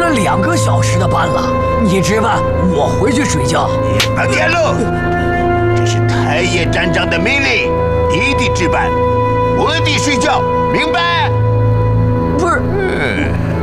了2个小时的班了，你值班，我回去睡觉。 老天路，这是太爷站长的命令，你得值班，我得睡觉，明白？ 不是。